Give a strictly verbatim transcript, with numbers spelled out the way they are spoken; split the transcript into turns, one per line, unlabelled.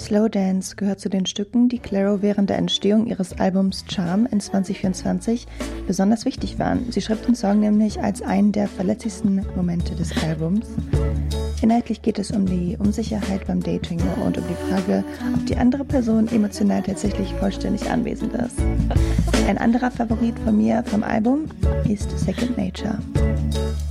Slow Dance gehört zu den Stücken, die Clairo während der Entstehung ihres Albums Charm in zwanzig vierundzwanzig besonders wichtig waren. Sie schrieb den Song nämlich als einen der verletzlichsten Momente des Albums. Inhaltlich geht es um die Unsicherheit beim Dating und um die Frage, ob die andere Person emotional tatsächlich vollständig anwesend ist. Ein anderer Favorit von mir vom Album ist Second Nature.